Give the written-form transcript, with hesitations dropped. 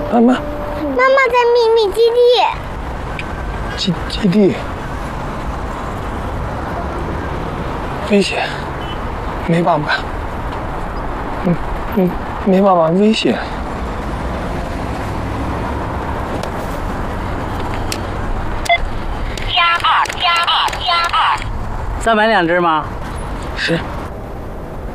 妈妈在秘密基地。 基地。危险，没爸爸。没爸爸，危险。 再买2只吗？ 是。